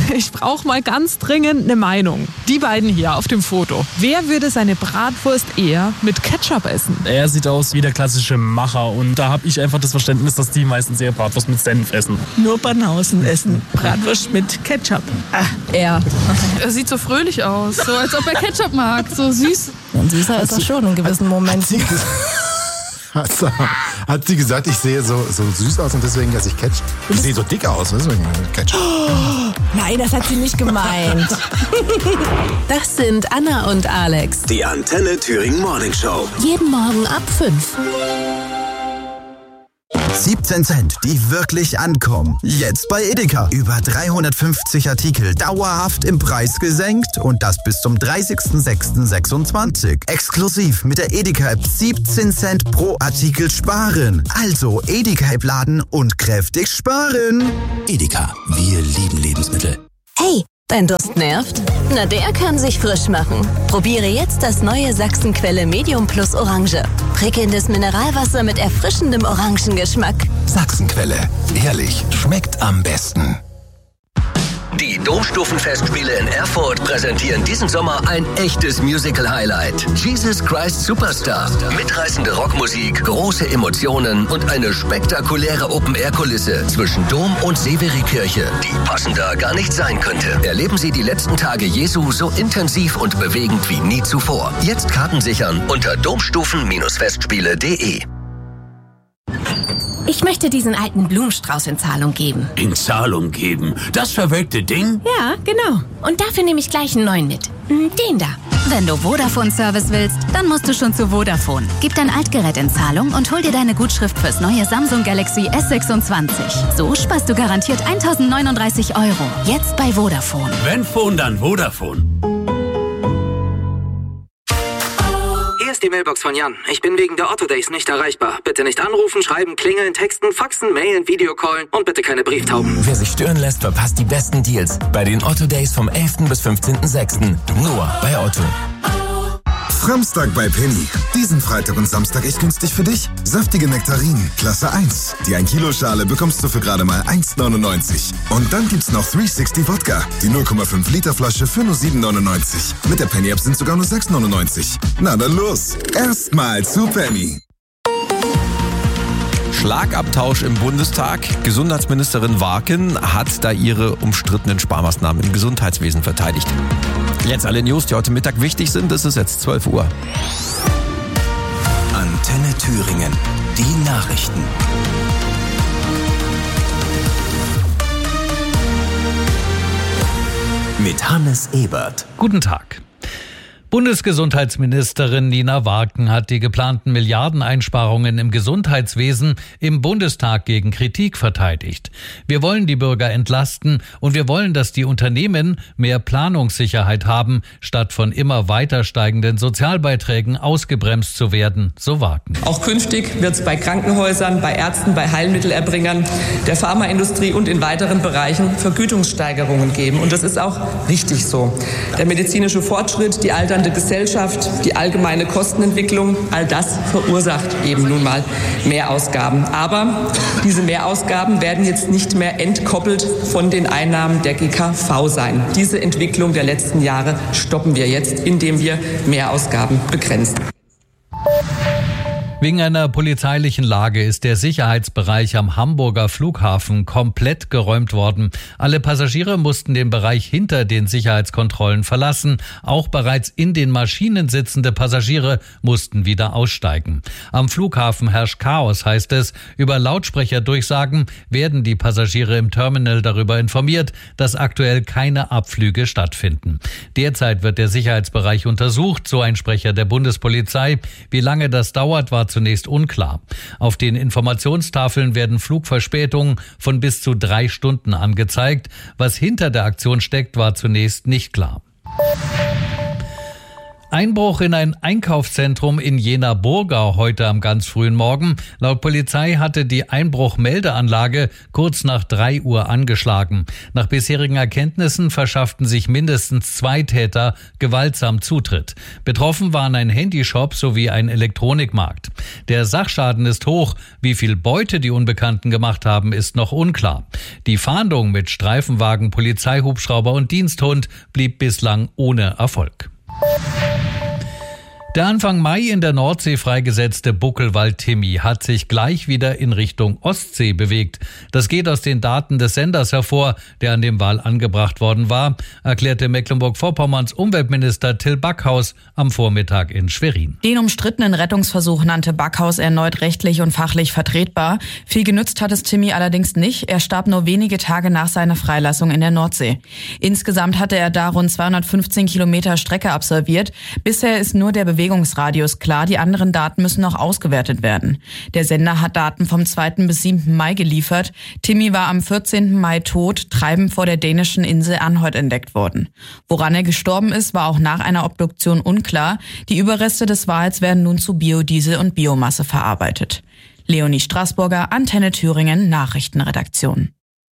ich brauche mal ganz dringend eine Meinung. Die beiden hier auf dem Foto. Wer würde seine Bratwurst eher mit Ketchup essen? Er sieht aus wie der klassische Macher und da habe ich einfach das Verständnis, dass die meistens eher Bratwurst mit Senf essen. Nur Banausen essen Bratwurst mit Ketchup. Er sieht so fröhlich aus, so als ob er Ketchup mag, so süß. Und süßer ist er schon in gewissen Momenten. Hat sie gesagt, ich sehe so süß aus und deswegen esse ich Ketchup? Ich sehe so dick aus, deswegen Ketchup. Oh, nein, das hat sie nicht gemeint. Das sind Anna und Alex. Die Antenne Thüringen Morning Show. Jeden Morgen ab 5. 17 Cent, die wirklich ankommen. Jetzt bei Edeka. Über 350 Artikel dauerhaft im Preis gesenkt und das bis zum 30.06.26. Exklusiv mit der Edeka-App 17 Cent pro Artikel sparen. Also Edeka-App laden und kräftig sparen. Edeka, wir lieben Lebensmittel. Hey, dein Durst nervt? Na, der kann sich frisch machen. Probiere jetzt das neue Sachsenquelle Medium Plus Orange. Prickelndes Mineralwasser mit erfrischendem Orangengeschmack. Sachsenquelle. Ehrlich, schmeckt am besten. Die Domstufenfestspiele in Erfurt präsentieren diesen Sommer ein echtes Musical-Highlight. Jesus Christ Superstar. Mitreißende Rockmusik, große Emotionen und eine spektakuläre Open-Air-Kulisse zwischen Dom und Severi-Kirche, die passender gar nicht sein könnte. Erleben Sie die letzten Tage Jesu so intensiv und bewegend wie nie zuvor. Jetzt Karten sichern unter domstufen-festspiele.de. Ich möchte diesen alten Blumenstrauß in Zahlung geben. In Zahlung geben? Das verwelkte Ding? Ja, genau. Und dafür nehme ich gleich einen neuen mit. Den da. Wenn du Vodafone-Service willst, dann musst du schon zu Vodafone. Gib dein Altgerät in Zahlung und hol dir deine Gutschrift fürs neue Samsung Galaxy S26. So sparst du garantiert 1.039 €. Jetzt bei Vodafone. Wenn Phone, dann Vodafone. Hier ist die Mailbox von Jan. Ich bin wegen der Otto Days nicht erreichbar. Bitte nicht anrufen, schreiben, klingeln, texten, faxen, mailen, Videocallen und bitte keine Brieftauben. Wer sich stören lässt, verpasst die besten Deals bei den Otto Days vom 11. bis 15.06. Nur bei Otto. Samstag bei Penny. Diesen Freitag und Samstag echt günstig für dich. Saftige Nektarinen, Klasse 1. Die 1 Kilo Schale bekommst du für gerade mal 1,99. Und dann gibt's noch 360 Wodka. Die 0,5 Liter Flasche für nur 7,99. Mit der Penny App sind sogar nur 6,99. Na dann los. Erstmal zu Penny. Schlagabtausch im Bundestag. Gesundheitsministerin Warken hat da ihre umstrittenen Sparmaßnahmen im Gesundheitswesen verteidigt. Jetzt alle News, die heute Mittag wichtig sind. Es ist jetzt 12 Uhr. Antenne Thüringen. Die Nachrichten. Mit Hannes Ebert. Guten Tag. Bundesgesundheitsministerin Nina Warken hat die geplanten Milliardeneinsparungen im Gesundheitswesen im Bundestag gegen Kritik verteidigt. Wir wollen die Bürger entlasten und wir wollen, dass die Unternehmen mehr Planungssicherheit haben, statt von immer weiter steigenden Sozialbeiträgen ausgebremst zu werden, so Warken. Auch künftig wird es bei Krankenhäusern, bei Ärzten, bei Heilmittelerbringern, der Pharmaindustrie und in weiteren Bereichen Vergütungssteigerungen geben. Und das ist auch richtig so. Der medizinische Fortschritt, die alternde Gesellschaft, die allgemeine Kostenentwicklung, all das verursacht eben nun mal Mehrausgaben. Aber diese Mehrausgaben werden jetzt nicht mehr entkoppelt von den Einnahmen der GKV sein. Diese Entwicklung der letzten Jahre stoppen wir jetzt, indem wir Mehrausgaben begrenzen. Wegen einer polizeilichen Lage ist der Sicherheitsbereich am Hamburger Flughafen komplett geräumt worden. Alle Passagiere mussten den Bereich hinter den Sicherheitskontrollen verlassen. Auch bereits in den Maschinen sitzende Passagiere mussten wieder aussteigen. Am Flughafen herrscht Chaos, heißt es. Über Lautsprecherdurchsagen werden die Passagiere im Terminal darüber informiert, dass aktuell keine Abflüge stattfinden. Derzeit wird der Sicherheitsbereich untersucht, so ein Sprecher der Bundespolizei. Wie lange das dauert, war zunächst unklar. Auf den Informationstafeln werden Flugverspätungen von bis zu 3 Stunden angezeigt. Was hinter der Aktion steckt, war zunächst nicht klar. Einbruch in ein Einkaufszentrum in Jena-Burgau heute am ganz frühen Morgen. Laut Polizei hatte die Einbruchmeldeanlage kurz nach 3 Uhr angeschlagen. Nach bisherigen Erkenntnissen verschafften sich mindestens 2 Täter gewaltsam Zutritt. Betroffen waren ein Handyshop sowie ein Elektronikmarkt. Der Sachschaden ist hoch. Wie viel Beute die Unbekannten gemacht haben, ist noch unklar. Die Fahndung mit Streifenwagen, Polizeihubschrauber und Diensthund blieb bislang ohne Erfolg. Der Anfang Mai in der Nordsee freigesetzte Buckelwald Timmy hat sich gleich wieder in Richtung Ostsee bewegt. Das geht aus den Daten des Senders hervor, der an dem Wal angebracht worden war, erklärte Mecklenburg-Vorpommerns Umweltminister Till Backhaus am Vormittag in Schwerin. Den umstrittenen Rettungsversuch nannte Backhaus erneut rechtlich und fachlich vertretbar. Viel genützt hat es Timmy allerdings nicht. Er starb nur wenige Tage nach seiner Freilassung in der Nordsee. Insgesamt hatte er da rund 215 Kilometer Strecke absolviert. Bisher ist nur der Bewegungsradius klar, die anderen Daten müssen noch ausgewertet werden. Der Sender hat Daten vom 2. bis 7. Mai geliefert. Timmy war am 14. Mai tot, treibend vor der dänischen Insel Anholt entdeckt worden. Woran er gestorben ist, war auch nach einer Obduktion unklar. Die Überreste des Wals werden nun zu Biodiesel und Biomasse verarbeitet. Leonie Straßburger, Antenne Thüringen, Nachrichtenredaktion.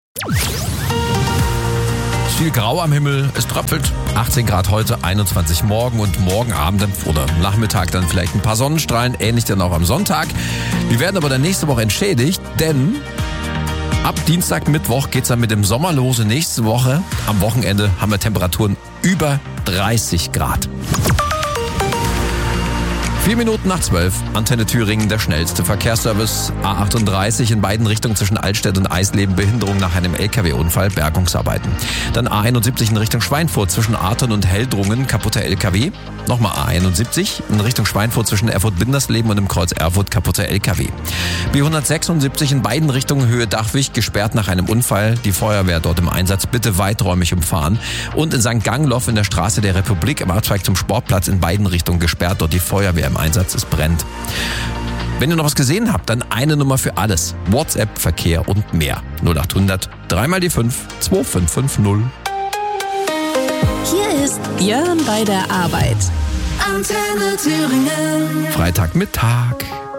Viel Grau am Himmel, es tröpfelt. 18 Grad heute, 21 morgen und morgen Abend oder Nachmittag dann vielleicht ein paar Sonnenstrahlen, ähnlich dann auch am Sonntag. Wir werden aber dann nächste Woche entschädigt, denn ab Dienstag, Mittwoch geht's dann mit dem Sommer los. Nächste Woche, am Wochenende, haben wir Temperaturen über 30 Grad. 4 Minuten nach 12, Antenne Thüringen, der schnellste Verkehrsservice. A38 in beiden Richtungen zwischen Altstedt und Eisleben, Behinderung nach einem LKW-Unfall, Bergungsarbeiten. Dann A71 in Richtung Schweinfurt zwischen Arton und Heldrungen, kaputter LKW. Nochmal A71 in Richtung Schweinfurt zwischen Erfurt-Bindersleben und dem Kreuz Erfurt, kaputter LKW. B176 in beiden Richtungen Höhe Dachwig, gesperrt nach einem Unfall. Die Feuerwehr dort im Einsatz, bitte weiträumig umfahren. Und in St. Gangloff in der Straße der Republik im Abzweig zum Sportplatz in beiden Richtungen gesperrt, dort die Feuerwehr im Einsatz, es brennt. Wenn ihr noch was gesehen habt, dann eine Nummer für alles. WhatsApp, Verkehr und mehr. 0800 3 mal die 5 2550. Hier ist Björn bei der Arbeit. Antenne Thüringen. Freitagmittag.